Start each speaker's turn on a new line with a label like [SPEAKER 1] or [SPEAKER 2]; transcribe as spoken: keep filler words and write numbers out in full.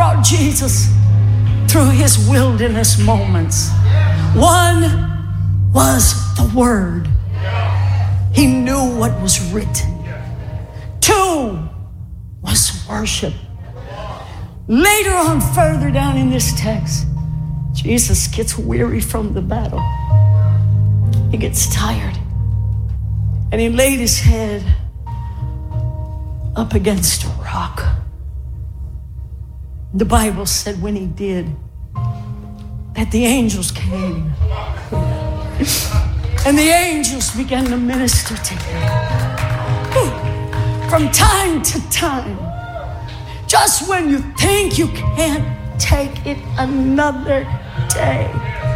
[SPEAKER 1] brought Jesus through his wilderness moments. One was the Word. He knew what was written. Two was worship. Later on, further down in this text, Jesus gets weary from the battle. He gets tired. And he laid his head up against a rock. The Bible said when he did, that the angels came. And the angels began to minister to him. From time to time, just when you think you can't take it another day,